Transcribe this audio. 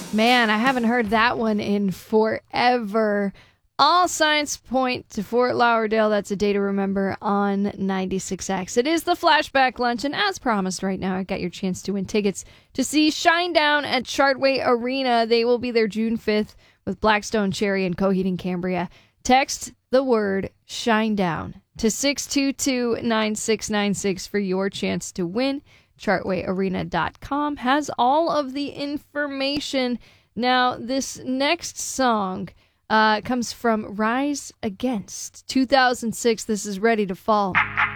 Man, I haven't heard that one in forever. All signs point to Fort Lauderdale. That's a day to remember on 96X. It is the Flashback Lunch, and as promised right now, I got your chance to win tickets to see Shinedown at Chartway Arena. They will be there June 5th with Blackstone Cherry and Coheed and Cambria. Text the word Shinedown to 622-9696 for your chance to win. Chartwayarena.com has all of the information. Now, this next song comes from Rise Against 2006. This is Ready to Fall.